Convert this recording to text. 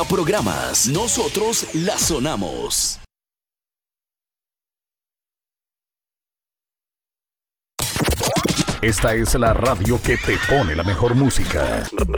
programas. Nosotros la sonamos. Esta es la radio que te pone la mejor música.